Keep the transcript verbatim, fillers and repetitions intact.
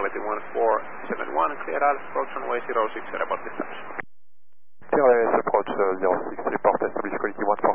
Quality one four seven one, clear Alpha, approach runway zero six, report dispatch. Clear A S approach uh, zero six, report establish quality one four